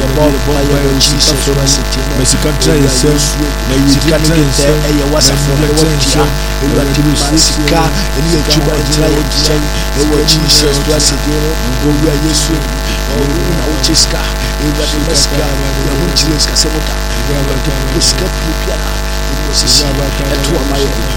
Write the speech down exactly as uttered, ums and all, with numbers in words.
above fire in Jesus Christ. Mercy contra yourself. May you Sika no get there. Eya wasa for the watia. Ewurade ma sika. Eni ejuba ntira ye nkyɛn. Ewo Jesus Christ again. Owura Yesu. Owura na uchiska. Ewurade masika. Na munchire sika semoda. Ewurade sika pipiara. Ewo sisi. Eto amaye.